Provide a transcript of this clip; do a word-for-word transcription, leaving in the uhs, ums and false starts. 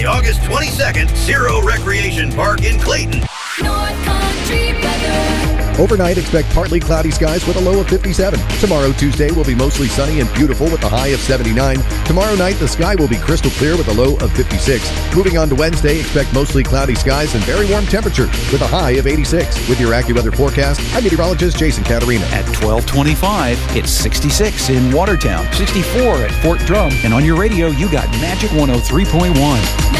August twenty-second, Zero Recreation Park in Clayton. North Country weather. Overnight, expect partly cloudy skies with a low of fifty-seven. Tomorrow, Tuesday, will be mostly sunny and beautiful with a high of seventy-nine. Tomorrow night, the sky will be crystal clear with a low of fifty-six. Moving on to Wednesday, expect mostly cloudy skies and very warm temperatures with a high of eighty-six. With your AccuWeather forecast, I'm meteorologist Jason Catarina. At twelve twenty-five, it's sixty-six in Watertown, sixty-four at Fort Drum, and on your radio, you got Magic one oh three point one.